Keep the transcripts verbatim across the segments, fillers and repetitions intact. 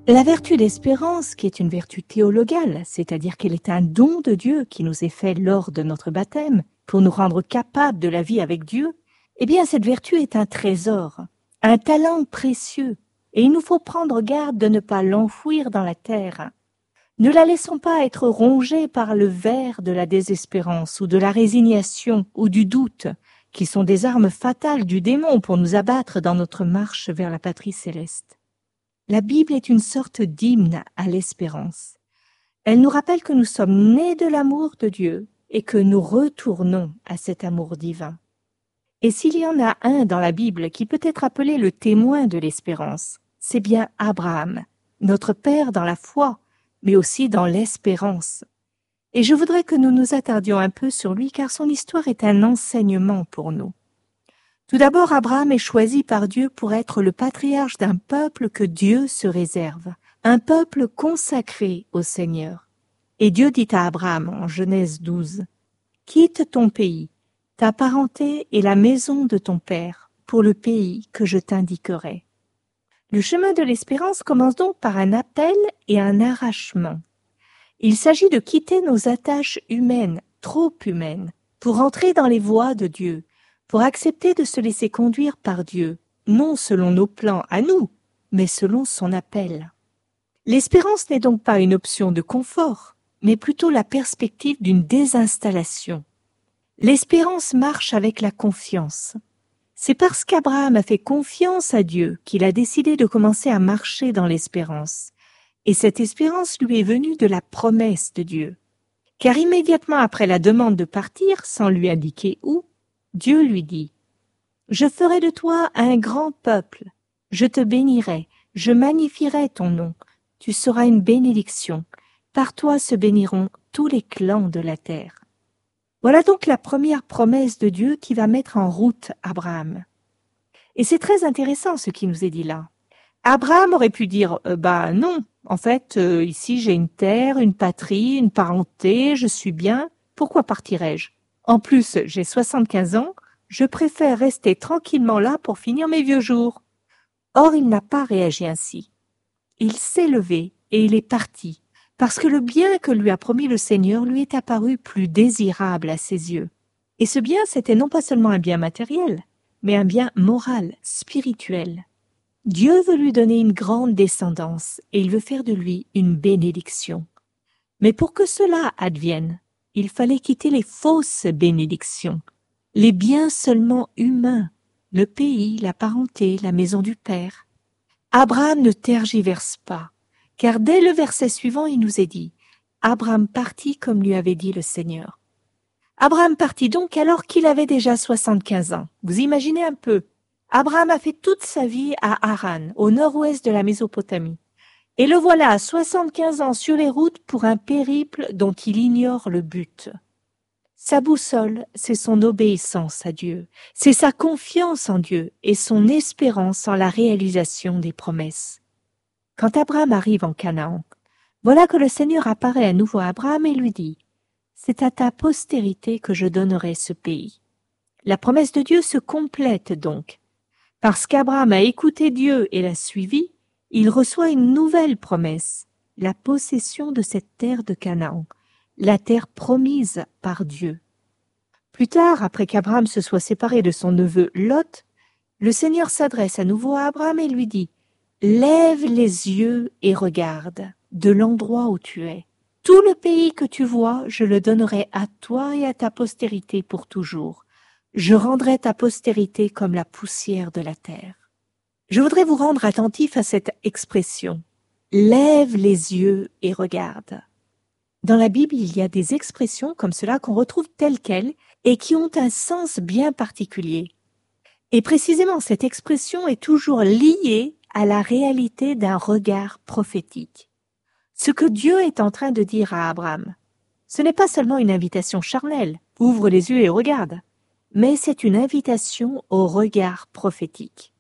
La vertu d'espérance, qui est une vertu théologale, c'est-à-dire qu'elle est un don de Dieu qui nous est fait lors de notre baptême, pour nous rendre capables de la vie avec Dieu, eh bien cette vertu est un trésor, un talent précieux, et il nous faut prendre garde de ne pas l'enfouir dans la terre. Ne la laissons pas être rongée par le ver de la désespérance ou de la résignation ou du doute, qui sont des armes fatales du démon pour nous abattre dans notre marche vers la patrie céleste. La Bible est une sorte d'hymne à l'espérance. Elle nous rappelle que nous sommes nés de l'amour de Dieu et que nous retournons à cet amour divin. Et s'il y en a un dans la Bible qui peut être appelé le témoin de l'espérance, c'est bien Abraham, notre père dans la foi, mais aussi dans l'espérance. Et je voudrais que nous nous attardions un peu sur lui car son histoire est un enseignement pour nous. Tout d'abord, Abraham est choisi par Dieu pour être le patriarche d'un peuple que Dieu se réserve, un peuple consacré au Seigneur. Et Dieu dit à Abraham en Genèse douze, « Quitte ton pays, ta parenté et la maison de ton père, pour le pays que je t'indiquerai. » Le chemin de l'espérance commence donc par un appel et un arrachement. Il s'agit de quitter nos attaches humaines, trop humaines, pour entrer dans les voies de Dieu, pour accepter de se laisser conduire par Dieu, non selon nos plans à nous, mais selon son appel. L'espérance n'est donc pas une option de confort, mais plutôt la perspective d'une désinstallation. L'espérance marche avec la confiance. C'est parce qu'Abraham a fait confiance à Dieu qu'il a décidé de commencer à marcher dans l'espérance. Et cette espérance lui est venue de la promesse de Dieu. Car immédiatement après la demande de partir, sans lui indiquer où, Dieu lui dit « Je ferai de toi un grand peuple, je te bénirai, je magnifierai ton nom, tu seras une bénédiction, par toi se béniront tous les clans de la terre. » Voilà donc la première promesse de Dieu qui va mettre en route Abraham. Et c'est très intéressant ce qui nous est dit là. Abraham aurait pu dire euh, « Bah non, en fait, euh, ici j'ai une terre, une patrie, une parenté, je suis bien, pourquoi partirais-je ? En plus, j'ai soixante-quinze ans, je préfère rester tranquillement là pour finir mes vieux jours. » Or, il n'a pas réagi ainsi. Il s'est levé et il est parti, parce que le bien que lui a promis le Seigneur lui est apparu plus désirable à ses yeux. Et ce bien, c'était non pas seulement un bien matériel, mais un bien moral, spirituel. Dieu veut lui donner une grande descendance et il veut faire de lui une bénédiction. Mais pour que cela advienne, il fallait quitter les fausses bénédictions, les biens seulement humains, le pays, la parenté, la maison du Père. Abraham ne tergiverse pas, car dès le verset suivant, il nous est dit « Abraham partit comme lui avait dit le Seigneur ». Abraham partit donc alors qu'il avait déjà soixante-quinze ans. Vous imaginez un peu, Abraham a fait toute sa vie à Haran, au nord-ouest de la Mésopotamie. Et le voilà à soixante-quinze ans sur les routes pour un périple dont il ignore le but. Sa boussole, c'est son obéissance à Dieu, c'est sa confiance en Dieu et son espérance en la réalisation des promesses. Quand Abraham arrive en Canaan, voilà que le Seigneur apparaît à nouveau à Abraham et lui dit « C'est à ta postérité que je donnerai ce pays. » La promesse de Dieu se complète donc. Parce qu'Abraham a écouté Dieu et l'a suivi, il reçoit une nouvelle promesse, la possession de cette terre de Canaan, la terre promise par Dieu. Plus tard, après qu'Abraham se soit séparé de son neveu Lot, le Seigneur s'adresse à nouveau à Abraham et lui dit « Lève les yeux et regarde de l'endroit où tu es. Tout le pays que tu vois, je le donnerai à toi et à ta postérité pour toujours. Je rendrai ta postérité comme la poussière de la terre. » Je voudrais vous rendre attentif à cette expression. Lève les yeux et regarde. Dans la Bible, il y a des expressions comme cela qu'on retrouve telles quelles et qui ont un sens bien particulier. Et précisément, cette expression est toujours liée à la réalité d'un regard prophétique. Ce que Dieu est en train de dire à Abraham, ce n'est pas seulement une invitation charnelle, ouvre les yeux et regarde, mais c'est une invitation au regard prophétique.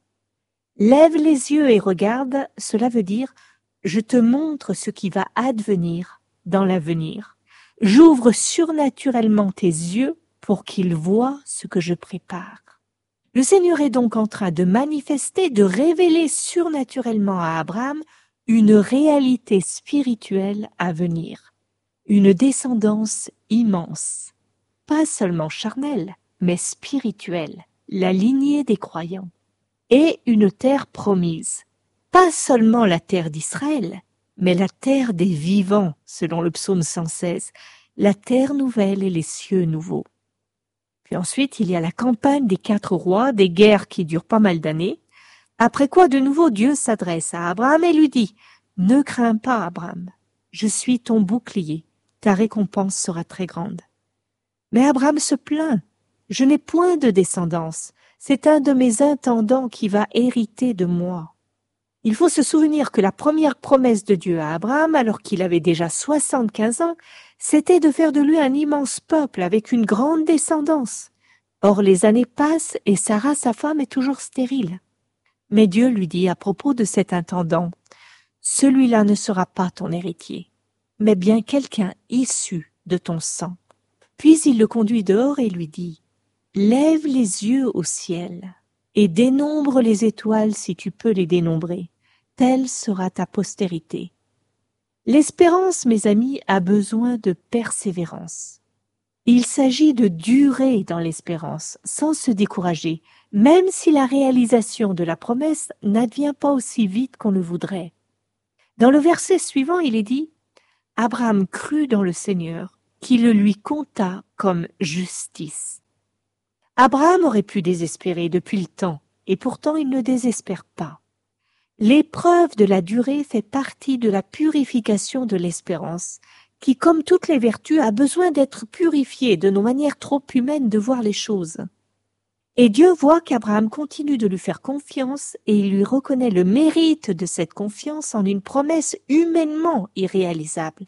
Lève les yeux et regarde, cela veut dire « je te montre ce qui va advenir dans l'avenir. J'ouvre surnaturellement tes yeux pour qu'ils voient ce que je prépare. » Le Seigneur est donc en train de manifester, de révéler surnaturellement à Abraham une réalité spirituelle à venir, une descendance immense, pas seulement charnelle, mais spirituelle, la lignée des croyants, et une terre promise, pas seulement la terre d'Israël, mais la terre des vivants, selon le psaume cent seize, la terre nouvelle et les cieux nouveaux. Puis ensuite, il y a la campagne des quatre rois, des guerres qui durent pas mal d'années, après quoi de nouveau Dieu s'adresse à Abraham et lui dit « Ne crains pas, Abraham, je suis ton bouclier, ta récompense sera très grande. » Mais Abraham se plaint « Je n'ai point de descendance, c'est un de mes intendants qui va hériter de moi. » Il faut se souvenir que la première promesse de Dieu à Abraham, alors qu'il avait déjà soixante-quinze ans, c'était de faire de lui un immense peuple avec une grande descendance. Or les années passent et Sarah, sa femme, est toujours stérile. Mais Dieu lui dit à propos de cet intendant, « Celui-là ne sera pas ton héritier, mais bien quelqu'un issu de ton sang. » Puis il le conduit dehors et lui dit, « Lève les yeux au ciel et dénombre les étoiles si tu peux les dénombrer. Telle sera ta postérité. » L'espérance, mes amis, a besoin de persévérance. Il s'agit de durer dans l'espérance, sans se décourager, même si la réalisation de la promesse n'advient pas aussi vite qu'on le voudrait. Dans le verset suivant, il est dit « Abraham crut dans le Seigneur, qui le lui compta comme justice. » Abraham aurait pu désespérer depuis le temps, et pourtant il ne désespère pas. L'épreuve de la durée fait partie de la purification de l'espérance, qui, comme toutes les vertus, a besoin d'être purifiée de nos manières trop humaines de voir les choses. Et Dieu voit qu'Abraham continue de lui faire confiance et il lui reconnaît le mérite de cette confiance en une promesse humainement irréalisable.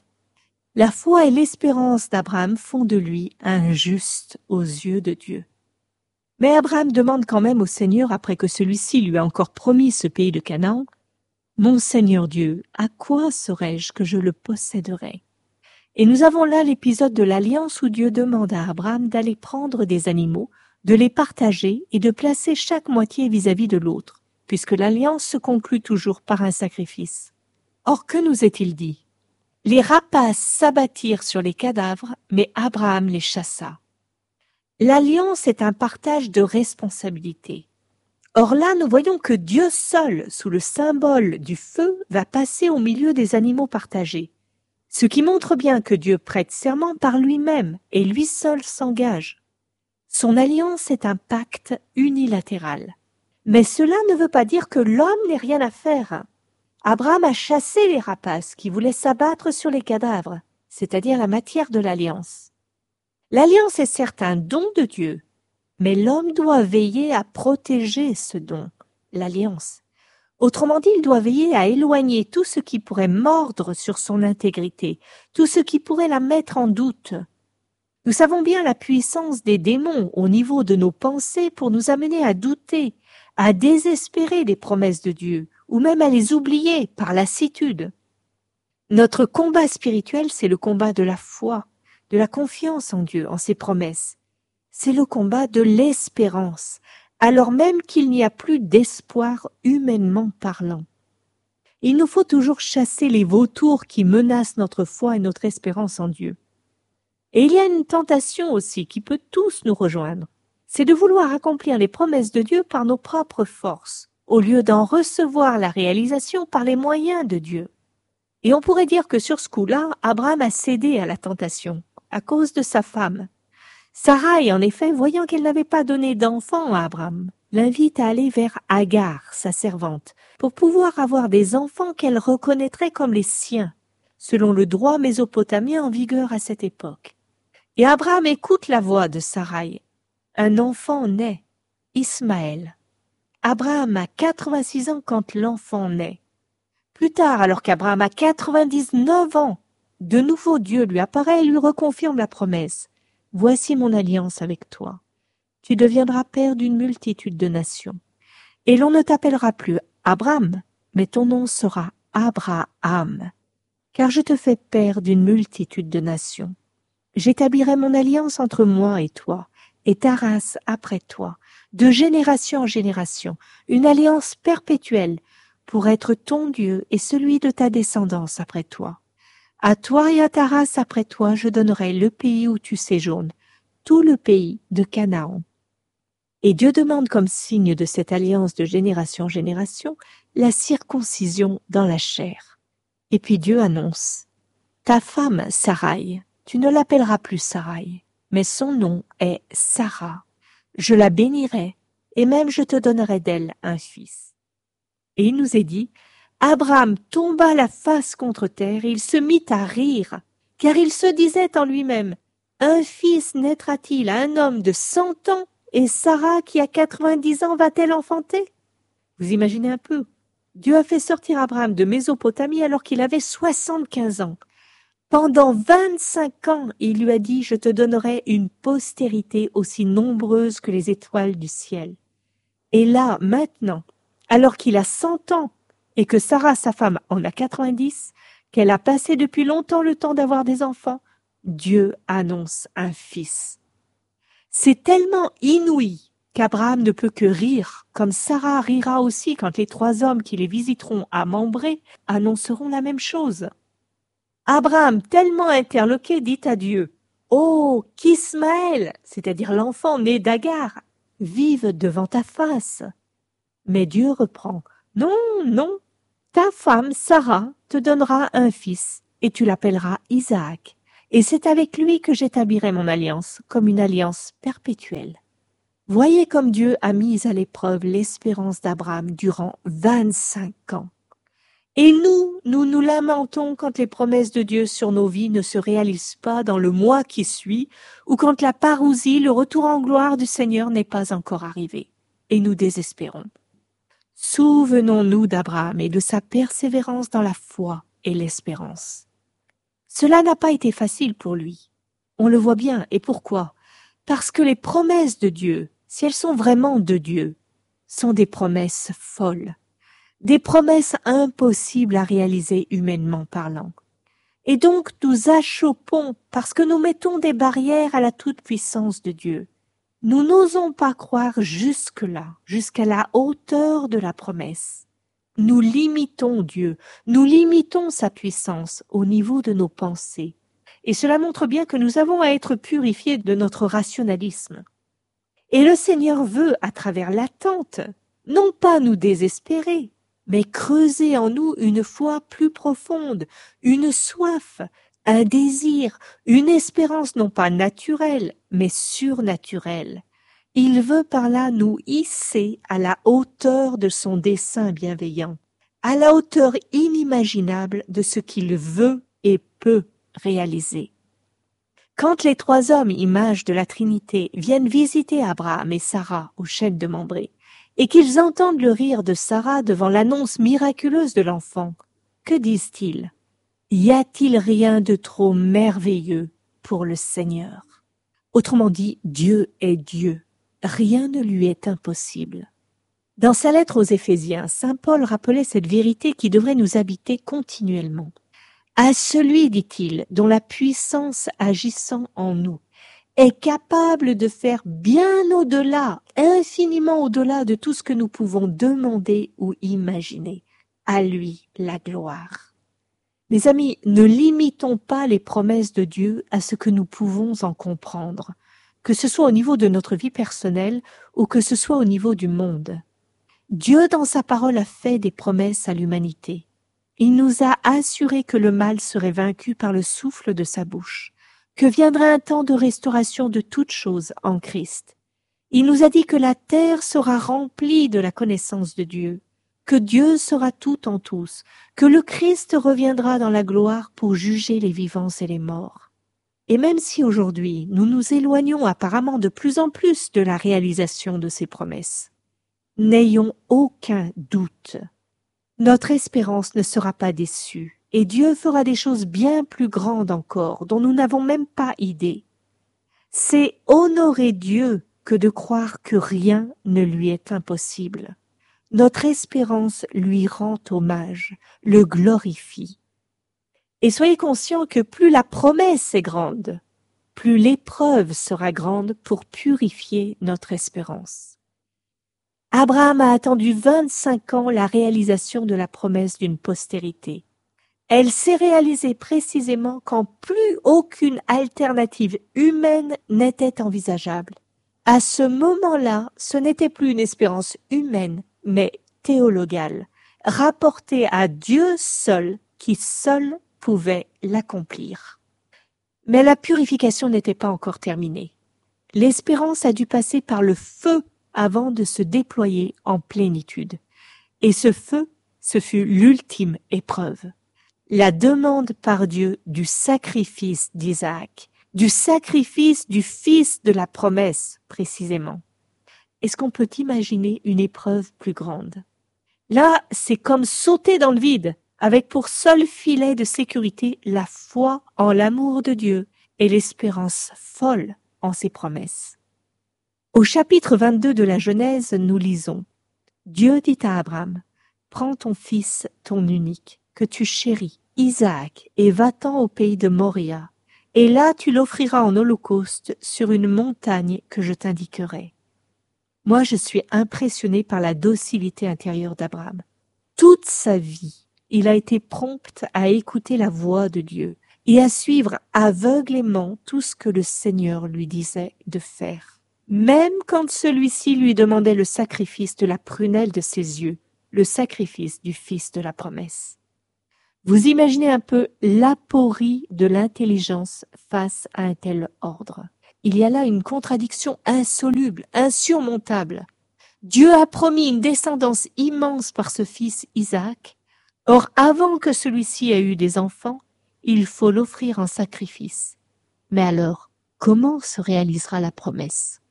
La foi et l'espérance d'Abraham font de lui un juste aux yeux de Dieu. Mais Abraham demande quand même au Seigneur, après que celui-ci lui a encore promis ce pays de Canaan, « Mon Seigneur Dieu, à quoi serais-je que je le posséderais ?» Et nous avons là l'épisode de l'alliance où Dieu demande à Abraham d'aller prendre des animaux, de les partager et de placer chaque moitié vis-à-vis de l'autre, puisque l'alliance se conclut toujours par un sacrifice. Or, que nous est-il dit? Les rapaces s'abattirent sur les cadavres, mais Abraham les chassa. L'alliance est un partage de responsabilités. Or là, nous voyons que Dieu seul, sous le symbole du feu, va passer au milieu des animaux partagés, ce qui montre bien que Dieu prête serment par lui-même et lui seul s'engage. Son alliance est un pacte unilatéral. Mais cela ne veut pas dire que l'homme n'ait rien à faire. Abraham a chassé les rapaces qui voulaient s'abattre sur les cadavres, c'est-à-dire la matière de l'alliance. L'alliance est certes un don de Dieu, mais l'homme doit veiller à protéger ce don, l'alliance. Autrement dit, il doit veiller à éloigner tout ce qui pourrait mordre sur son intégrité, tout ce qui pourrait la mettre en doute. Nous savons bien la puissance des démons au niveau de nos pensées pour nous amener à douter, à désespérer des promesses de Dieu, ou même à les oublier par lassitude. Notre combat spirituel, c'est le combat de la foi, de la confiance en Dieu, en ses promesses. C'est le combat de l'espérance, alors même qu'il n'y a plus d'espoir humainement parlant. Il nous faut toujours chasser les vautours qui menacent notre foi et notre espérance en Dieu. Et il y a une tentation aussi qui peut tous nous rejoindre, c'est de vouloir accomplir les promesses de Dieu par nos propres forces, au lieu d'en recevoir la réalisation par les moyens de Dieu. Et on pourrait dire que sur ce coup-là, Abraham a cédé à la tentation, à cause de sa femme. Sarai, en effet, voyant qu'elle n'avait pas donné d'enfant à Abraham, l'invite à aller vers Agar, sa servante, pour pouvoir avoir des enfants qu'elle reconnaîtrait comme les siens, selon le droit mésopotamien en vigueur à cette époque. Et Abraham écoute la voix de Sarai. Un enfant naît, Ismaël. Abraham a quatre-vingt-six ans quand l'enfant naît. Plus tard, alors qu'Abraham a quatre-vingt-dix-neuf ans, de nouveau Dieu lui apparaît et lui reconfirme la promesse. « Voici mon alliance avec toi. Tu deviendras père d'une multitude de nations. Et l'on ne t'appellera plus Abraham, mais ton nom sera Abraham, car je te fais père d'une multitude de nations. J'établirai mon alliance entre moi et toi, et ta race après toi, de génération en génération, une alliance perpétuelle, pour être ton Dieu et celui de ta descendance après toi. À toi et à ta race après toi, je donnerai le pays où tu séjournes, tout le pays de Canaan. Et Dieu demande comme signe de cette alliance de génération en génération la circoncision dans la chair. Et puis Dieu annonce, ta femme Sarai, tu ne l'appelleras plus Sarai, mais son nom est Sarah. Je la bénirai, et même je te donnerai d'elle un fils. Et il nous est dit, Abraham tomba la face contre terre, et il se mit à rire, car il se disait en lui-même, un fils naîtra-t-il à un homme de cent ans, et Sarah qui a quatre-vingt-dix ans va-t-elle enfanter? Vous imaginez un peu, Dieu a fait sortir Abraham de Mésopotamie alors qu'il avait soixante-quinze ans. Pendant vingt-cinq ans, il lui a dit, je te donnerai une postérité aussi nombreuse que les étoiles du ciel. Et là, maintenant, alors qu'il a cent ans et que Sarah, sa femme, en a quatre-vingt-dix, qu'elle a passé depuis longtemps le temps d'avoir des enfants, Dieu annonce un fils. C'est tellement inouï qu'Abraham ne peut que rire, comme Sarah rira aussi quand les trois hommes qui les visiteront à Mambré annonceront la même chose. Abraham, tellement interloqué, dit à Dieu, « Oh, qu'Ismaël, c'est-à-dire l'enfant né d'Agar, vive devant ta face. » Mais Dieu reprend, « Non, non, ta femme Sarah te donnera un fils, et tu l'appelleras Isaac, et c'est avec lui que j'établirai mon alliance, comme une alliance perpétuelle. » Voyez comme Dieu a mis à l'épreuve l'espérance d'Abraham durant vingt-cinq ans. Et nous, nous nous lamentons quand les promesses de Dieu sur nos vies ne se réalisent pas dans le mois qui suit ou quand la parousie, le retour en gloire du Seigneur n'est pas encore arrivé. Et nous désespérons. Souvenons-nous d'Abraham et de sa persévérance dans la foi et l'espérance. Cela n'a pas été facile pour lui. On le voit bien. Et pourquoi? Parce que les promesses de Dieu, si elles sont vraiment de Dieu, sont des promesses folles. Des promesses impossibles à réaliser humainement parlant. Et donc nous achoppons parce que nous mettons des barrières à la toute-puissance de Dieu. Nous n'osons pas croire jusque-là, jusqu'à la hauteur de la promesse. Nous limitons Dieu, nous limitons sa puissance au niveau de nos pensées. Et cela montre bien que nous avons à être purifiés de notre rationalisme. Et le Seigneur veut, à travers l'attente, non pas nous désespérer, mais creuser en nous une foi plus profonde, une soif, un désir, une espérance non pas naturelle, mais surnaturelle. Il veut par là nous hisser à la hauteur de son dessein bienveillant, à la hauteur inimaginable de ce qu'il veut et peut réaliser. Quand les trois hommes, images de la Trinité, viennent visiter Abraham et Sarah au chêne de Mambré, et qu'ils entendent le rire de Sarah devant l'annonce miraculeuse de l'enfant, que disent-ils? Y a-t-il rien de trop merveilleux pour le Seigneur? Autrement dit, Dieu est Dieu. Rien ne lui est impossible. Dans sa lettre aux Éphésiens, saint Paul rappelait cette vérité qui devrait nous habiter continuellement. À celui, dit-il, dont la puissance agissant en nous est capable de faire bien au-delà, infiniment au-delà de tout ce que nous pouvons demander ou imaginer. À lui la gloire. Mes amis, ne limitons pas les promesses de Dieu à ce que nous pouvons en comprendre, que ce soit au niveau de notre vie personnelle ou que ce soit au niveau du monde. Dieu, dans sa parole, a fait des promesses à l'humanité. Il nous a assuré que le mal serait vaincu par le souffle de sa bouche, que viendrait un temps de restauration de toutes choses en Christ. Il nous a dit que la terre sera remplie de la connaissance de Dieu, que Dieu sera tout en tous, que le Christ reviendra dans la gloire pour juger les vivants et les morts. Et même si aujourd'hui nous nous éloignons apparemment de plus en plus de la réalisation de ces promesses, n'ayons aucun doute. Notre espérance ne sera pas déçue, et Dieu fera des choses bien plus grandes encore, dont nous n'avons même pas idée. C'est honorer Dieu que de croire que rien ne lui est impossible. Notre espérance lui rend hommage, le glorifie. Et soyez conscients que plus la promesse est grande, plus l'épreuve sera grande pour purifier notre espérance. Abraham a attendu vingt-cinq ans la réalisation de la promesse d'une postérité. Elle s'est réalisée précisément quand plus aucune alternative humaine n'était envisageable. À ce moment-là, ce n'était plus une espérance humaine, mais théologale, rapportée à Dieu seul, qui seul pouvait l'accomplir. Mais la purification n'était pas encore terminée. L'espérance a dû passer par le feu avant de se déployer en plénitude. Et ce feu, ce fut l'ultime épreuve. La demande par Dieu du sacrifice d'Isaac, du sacrifice du fils de la promesse, précisément. Est-ce qu'on peut imaginer une épreuve plus grande? Là, c'est comme sauter dans le vide, avec pour seul filet de sécurité la foi en l'amour de Dieu et l'espérance folle en ses promesses. Au chapitre vingt-deux de la Genèse, nous lisons « Dieu dit à Abraham, prends ton fils, ton unique, que tu chéris, Isaac, et va-t'en au pays de Moria, et là tu l'offriras en holocauste sur une montagne que je t'indiquerai. » Moi, je suis impressionnée par la docilité intérieure d'Abraham. Toute sa vie, il a été prompt à écouter la voix de Dieu et à suivre aveuglément tout ce que le Seigneur lui disait de faire. Même quand celui-ci lui demandait le sacrifice de la prunelle de ses yeux, le sacrifice du fils de la promesse. Vous imaginez un peu l'aporie de l'intelligence face à un tel ordre. Il y a là une contradiction insoluble, insurmontable. Dieu a promis une descendance immense par ce fils Isaac. Or, avant que celui-ci ait eu des enfants, il faut l'offrir en sacrifice. Mais alors, comment se réalisera la promesse?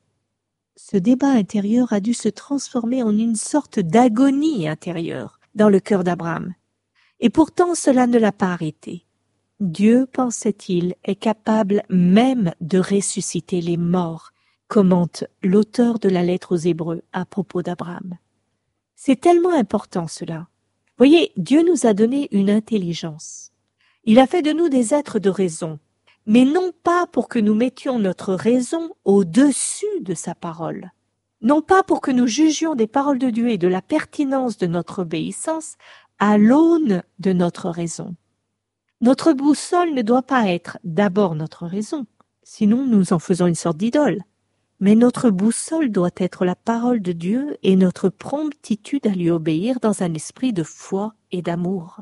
Ce débat intérieur a dû se transformer en une sorte d'agonie intérieure dans le cœur d'Abraham. Et pourtant, cela ne l'a pas arrêté. Dieu, pensait-il, est capable même de ressusciter les morts, commente l'auteur de la lettre aux Hébreux à propos d'Abraham. C'est tellement important cela. Voyez, Dieu nous a donné une intelligence. Il a fait de nous des êtres de raison, mais non pas pour que nous mettions notre raison au-dessus de sa parole. Non pas pour que nous jugions des paroles de Dieu et de la pertinence de notre obéissance à l'aune de notre raison. Notre boussole ne doit pas être d'abord notre raison, sinon nous en faisons une sorte d'idole. Mais notre boussole doit être la parole de Dieu et notre promptitude à lui obéir dans un esprit de foi et d'amour.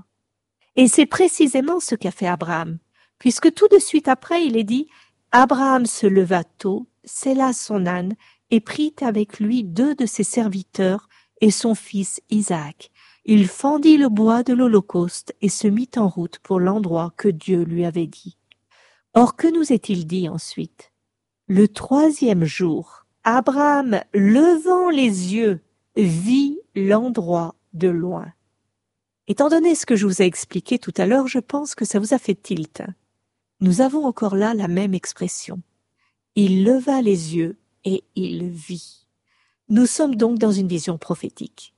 Et c'est précisément ce qu'a fait Abraham, puisque tout de suite après il est dit « Abraham se leva tôt, sella son âne et prit avec lui deux de ses serviteurs et son fils Isaac. Il fendit le bois de l'Holocauste et se mit en route pour l'endroit que Dieu lui avait dit. » Or, que nous est-il dit ensuite? Le troisième jour, Abraham, levant les yeux, vit l'endroit de loin. Étant donné ce que je vous ai expliqué tout à l'heure, je pense que ça vous a fait tilt. Nous avons encore là la même expression. Il leva les yeux et il vit. Nous sommes donc dans une vision prophétique.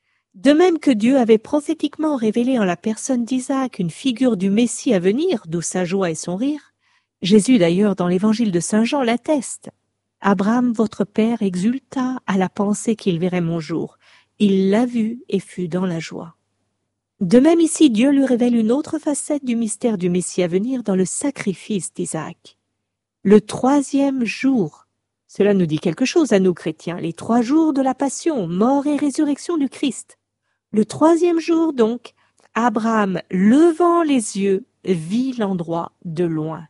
De même que Dieu avait prophétiquement révélé en la personne d'Isaac une figure du Messie à venir, d'où sa joie et son rire, Jésus d'ailleurs dans l'évangile de Saint Jean l'atteste. Abraham, votre père, exulta à la pensée qu'il verrait mon jour. Il l'a vu et fut dans la joie. De même ici, Dieu lui révèle une autre facette du mystère du Messie à venir dans le sacrifice d'Isaac. Le troisième jour, cela nous dit quelque chose à nous chrétiens, les trois jours de la passion, mort et résurrection du Christ. Le troisième jour donc, Abraham, levant les yeux, vit l'endroit de loin.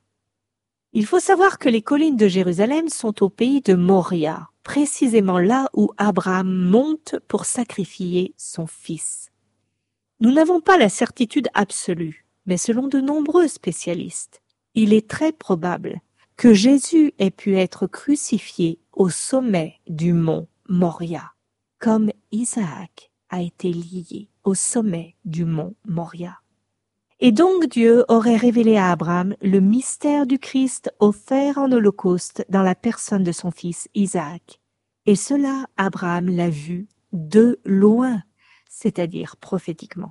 Il faut savoir que les collines de Jérusalem sont au pays de Moria, précisément là où Abraham monte pour sacrifier son fils. Nous n'avons pas la certitude absolue, mais selon de nombreux spécialistes, il est très probable que Jésus ait pu être crucifié au sommet du mont Moria, comme Isaac a été lié au sommet du mont Moria. Et donc Dieu aurait révélé à Abraham le mystère du Christ offert en holocauste dans la personne de son fils Isaac. Et cela, Abraham l'a vu de loin, c'est-à-dire prophétiquement.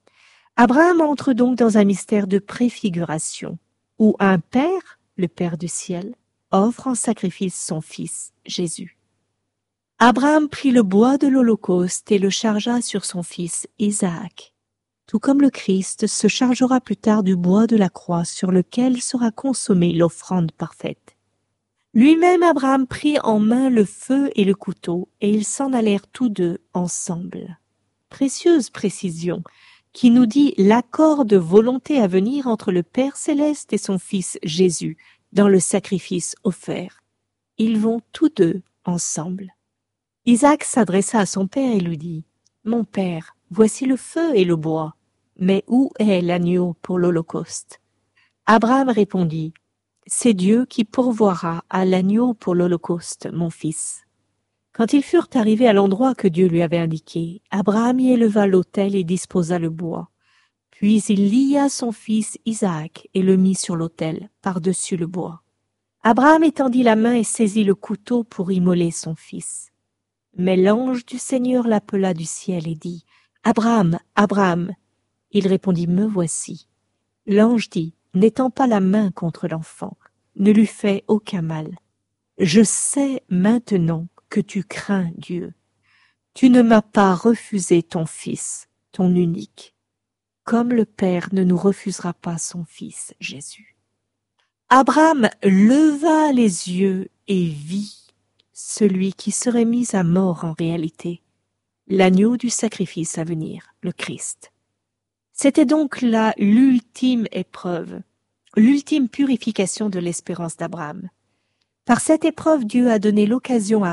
Abraham entre donc dans un mystère de préfiguration, où un père, le Père du ciel, offre en sacrifice son fils Jésus. Abraham prit le bois de l'Holocauste et le chargea sur son fils Isaac, tout comme le Christ se chargera plus tard du bois de la croix sur lequel sera consommée l'offrande parfaite. Lui-même Abraham prit en main le feu et le couteau, et ils s'en allèrent tous deux ensemble. Précieuse précision, qui nous dit l'accord de volonté à venir entre le Père céleste et son Fils Jésus dans le sacrifice offert. Ils vont tous deux ensemble. Isaac s'adressa à son père et lui dit « Mon père, voici le feu et le bois, mais où est l'agneau pour l'Holocauste ?» Abraham répondit « C'est Dieu qui pourvoira à l'agneau pour l'Holocauste, mon fils. » Quand ils furent arrivés à l'endroit que Dieu lui avait indiqué, Abraham y éleva l'autel et disposa le bois. Puis il lia son fils Isaac et le mit sur l'autel, par-dessus le bois. Abraham étendit la main et saisit le couteau pour immoler son fils. Mais l'ange du Seigneur l'appela du ciel et dit « Abraham, Abraham !» Il répondit « Me voici. » L'ange dit « N'étends pas la main contre l'enfant, ne lui fais aucun mal. Je sais maintenant que tu crains Dieu. Tu ne m'as pas refusé ton fils, ton unique, comme le Père ne nous refusera pas son fils Jésus. » Abraham leva les yeux et vit celui qui serait mis à mort en réalité, l'agneau du sacrifice à venir, le Christ. C'était donc là l'ultime épreuve, l'ultime purification de l'espérance d'Abraham. Par cette épreuve, Dieu a donné l'occasion à